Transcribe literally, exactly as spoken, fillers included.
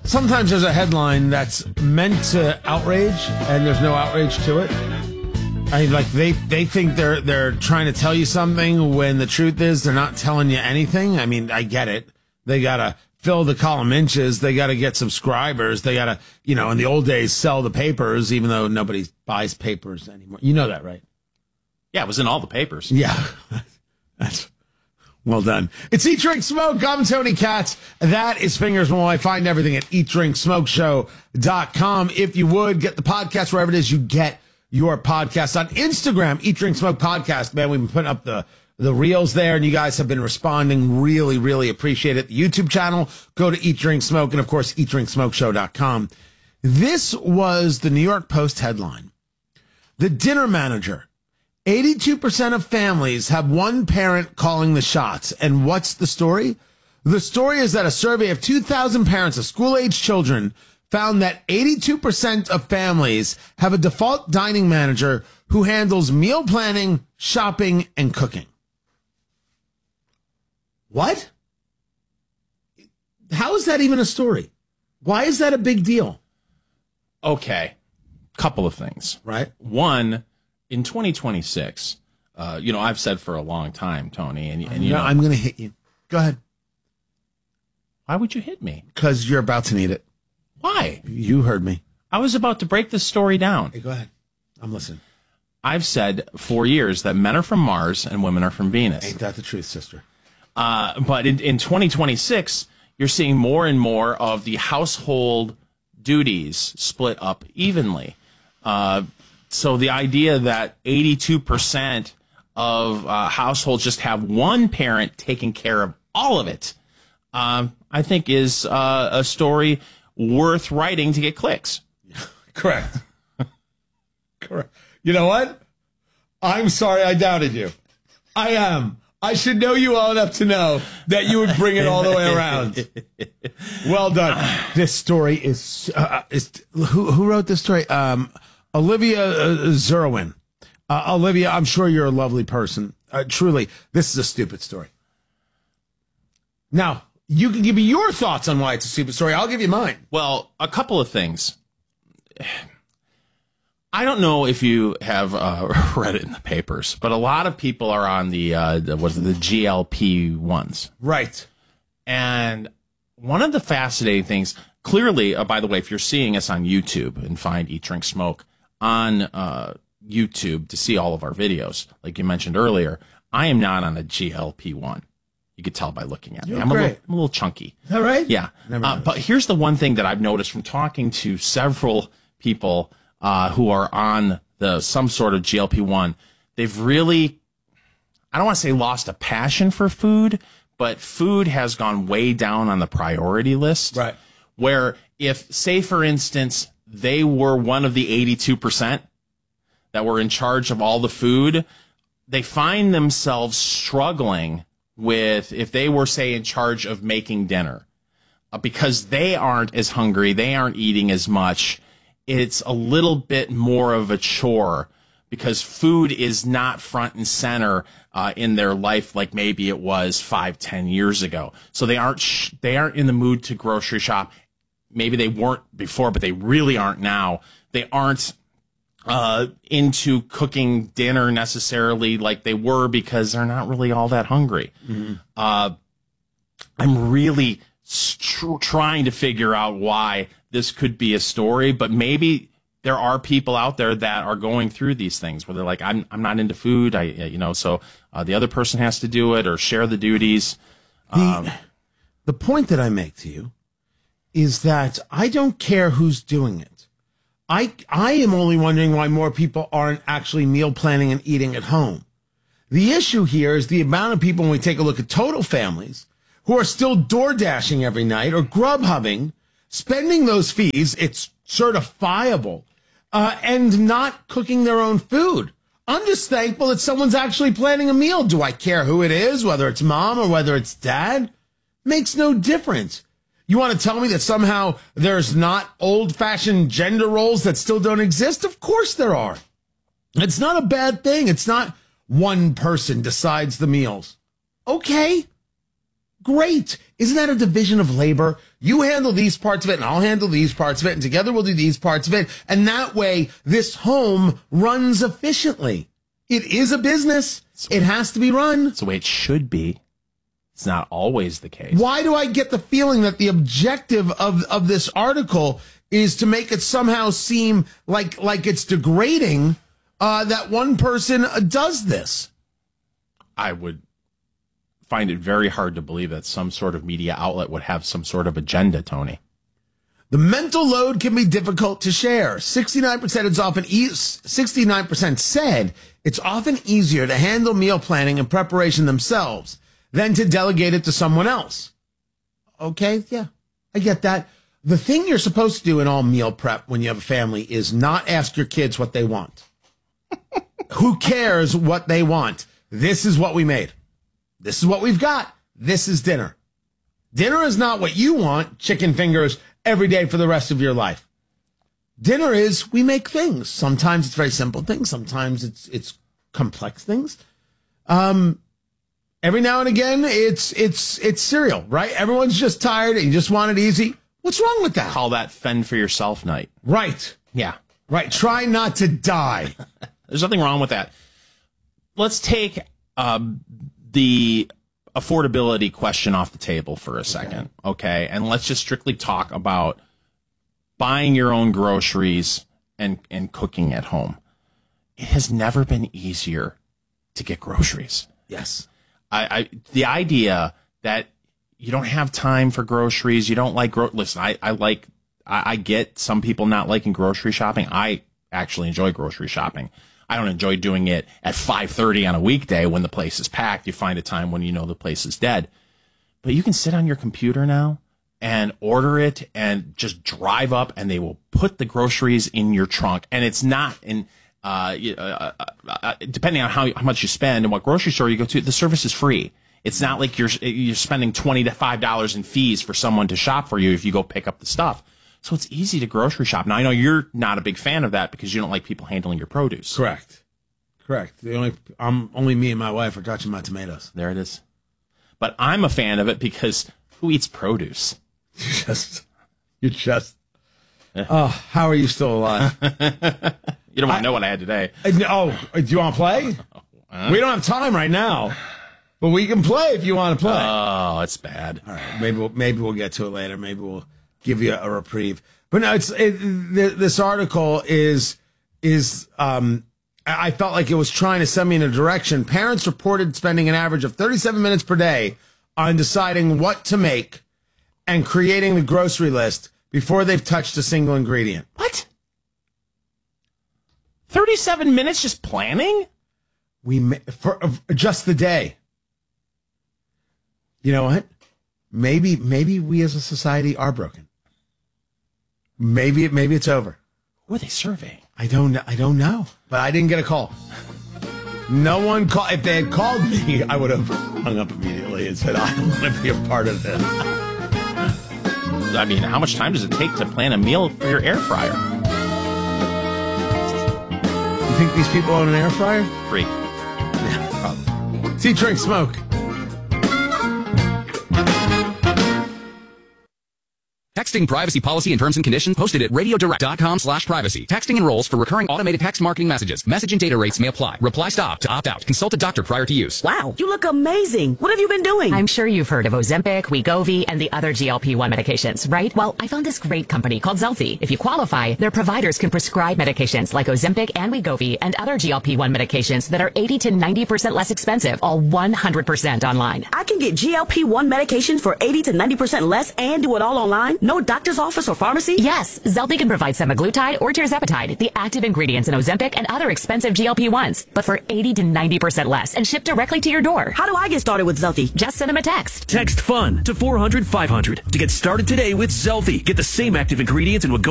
sometimes there's a headline that's meant to outrage, and there's no outrage to it. I mean, like they, they think they're they're trying to tell you something when the truth is they're not telling you anything. I mean, I get it. They gotta fill the column inches. They gotta get subscribers. They gotta, you know, in the old days, sell the papers, even though nobody buys papers anymore. You know that, right? Yeah, it was in all the papers. Yeah, that's well done. It's Eat, Drink, Smoke. I'm Tony Katz. That is Fingers While I find everything at eat drink smoke show dot com. If you would, get the podcast wherever it is you get your podcast. On Instagram, Eat, Drink, Smoke Podcast. Man, we've been putting up the, the reels there, and you guys have been responding. Really, really appreciate it. The YouTube channel, go to Eat, Drink, Smoke, and, of course, eat drink smoke show dot com. This was the New York Post headline. The dinner manager. eighty-two percent of families have one parent calling the shots. And what's the story? The story is that a survey of two thousand parents of school-age children found that eighty-two percent of families have a default dining manager who handles meal planning, shopping, and cooking. What? How is that even a story? Why is that a big deal? Okay, couple of things. Right. One, in twenty twenty-six, uh, you know, I've said for a long time, Tony, and, and you no, know, I'm going to hit you. Go ahead. Why would you hit me? Because you're about to need it. Why? You heard me. I was about to break this story down. Hey, go ahead. I'm listening. I've said for years that men are from Mars and women are from Venus. Ain't that the truth, sister? Uh, but in, in twenty twenty-six, you're seeing more and more of the household duties split up evenly. Uh, so the idea that eighty-two percent of uh, households just have one parent taking care of all of it, um, I think is uh, a story worth writing to get clicks. Correct. Correct. You know what? I'm sorry I doubted you. I am. I should know you well enough to know that you would bring it all the way around. Well done. This story is, uh, is who who wrote this story? Um, Olivia uh, Zerwin. Uh, Olivia, I'm sure you're a lovely person. Uh, truly, this is a stupid story. Now, you can give me your thoughts on why it's a stupid story. I'll give you mine. Well, a couple of things. I don't know if you have uh, read it in the papers, but a lot of people are on the, uh, the what is it, the G L P ones. Right. And one of the fascinating things, clearly, uh, by the way, if you're seeing us on YouTube and find Eat, Drink, Smoke on uh, YouTube to see all of our videos, like you mentioned earlier, I am not on a G L P one. You could tell by looking at me. You're I'm a, little, great. I'm a little chunky. All right. Yeah. Uh, but here's the one thing that I've noticed from talking to several people uh, who are on the some sort of G L P one. They've really, I don't want to say lost a passion for food, but food has gone way down on the priority list. Right. Where if, say, for instance, they were one of the eighty-two percent that were in charge of all the food, they find themselves struggling with if they were, say, in charge of making dinner, uh, because they aren't as hungry, they aren't eating as much. It's a little bit more of a chore because food is not front and center uh, in their life like maybe it was five, ten years ago. So they aren't sh- they aren't in the mood to grocery shop. Maybe they weren't before, but they really aren't now. They aren't uh, into cooking dinner necessarily like they were because they're not really all that hungry. Mm-hmm. Uh, I'm really tr- trying to figure out why this could be a story, but maybe there are people out there that are going through these things where they're like, I'm I'm not into food, I you know, so uh, the other person has to do it or share the duties. Um, the, the point that I make to you is that I don't care who's doing it. I I am only wondering why more people aren't actually meal planning and eating at home. The issue here is the amount of people, when we take a look at total families, who are still door dashing every night or Grubhubbing, spending those fees, it's certifiable, uh, and not cooking their own food. I'm just thankful that someone's actually planning a meal. Do I care who it is, whether it's mom or whether it's dad? Makes no difference. You want to tell me that somehow there's not old-fashioned gender roles that still don't exist? Of course there are. It's not a bad thing. It's not one person decides the meals. Okay, great. Isn't that a division of labor? You handle these parts of it and I'll handle these parts of it and together we'll do these parts of it. And that way this home runs efficiently. It is a business. It has to be run. It's the way it should be. It's not always the case. Why do I get the feeling that the objective of, of this article is to make it somehow seem like, like it's degrading uh, that one person does this? I would find it very hard to believe that some sort of media outlet would have some sort of agenda, Tony. The mental load can be difficult to share. sixty-nine percent it's often e- sixty-nine percent said it's often easier to handle meal planning and preparation themselves than to delegate it to someone else. Okay, yeah, I get that. The thing you're supposed to do in all meal prep when you have a family is not ask your kids what they want. Who cares what they want? This is what we made. This is what we've got. This is dinner. Dinner is not what you want, chicken fingers, every day for the rest of your life. Dinner is we make things. Sometimes it's very simple things. Sometimes it's it's complex things. Um, every now and again, it's it's it's cereal, right? Everyone's just tired and you just want it easy. What's wrong with that? Call that fend for yourself night. Right. Yeah. Right. Try not to die. There's nothing wrong with that. Let's take um, the affordability question off the table for a second, okay? And let's just strictly talk about buying your own groceries and, and cooking at home. It has never been easier to get groceries. Yes. I, I the idea that you don't have time for groceries, you don't like gro- listen, I, I like I, I get some people not liking grocery shopping. I actually enjoy grocery shopping. I don't enjoy doing it at five thirty on a weekday when the place is packed. You find a time when you know the place is dead. But you can sit on your computer now and order it and just drive up and they will put the groceries in your trunk. And it's not in, uh, uh, uh, uh depending on how, how much you spend and what grocery store you go to, the service is free. It's not like you're you're spending twenty to five dollars in fees for someone to shop for you if you go pick up the stuff. So it's easy to grocery shop. Now, I know you're not a big fan of that because you don't like people handling your produce. Correct. Correct. The only I'm only me and my wife are touching my tomatoes. There it is. But I'm a fan of it because who eats produce? You just, you just. Oh, how are you still alive? You don't want I, to know what I had today. Oh, do you want to play? Uh, we don't have time right now, but we can play if you want to play. Oh, it's bad. All right, maybe we'll, maybe we'll get to it later. Maybe we'll give you a reprieve. But no, it's it, this article is is um. I felt like it was trying to send me in a direction. Parents reported spending an average of thirty-seven minutes per day on deciding what to make and creating the grocery list before they've touched a single ingredient. What? thirty-seven minutes just planning? We for uh, just the day. You know what? Maybe maybe we as a society are broken. Maybe maybe it's over. Who are they surveying? I don't know. I don't know. But I didn't get a call. No one called. If they had called me, I would have hung up immediately and said, I don't want to be a part of this. I mean, how much time does it take to plan a meal for your air fryer? You think these people own an air fryer? Free. Yeah, probably. See, drink, smoke. Texting privacy policy and terms and conditions posted at radiodirect.com slash privacy. Texting enrolls for recurring automated text marketing messages. Message and data rates may apply. Reply stop to opt out. Consult a doctor prior to use. Wow, you look amazing. What have you been doing? I'm sure you've heard of Ozempic, Wegovy, and the other G L P one medications, right? Well, I found this great company called Zelfie. If you qualify, their providers can prescribe medications like Ozempic and Wegovy and other G L P one medications that are eighty to ninety percent less expensive, all one hundred percent online. I can get G L P one medication for eighty to ninety percent less and do it all online? No doctor's office or pharmacy? Yes, Zelfie can provide semaglutide or tirzepatide, the active ingredients in Ozempic and other expensive G L P ones, but for eighty to ninety percent less and shipped directly to your door. How do I get started with Zelfie? Just send them a text. Text FUN to four hundred five hundred to get started today with Zelfie. Get the same active ingredients in Wegovy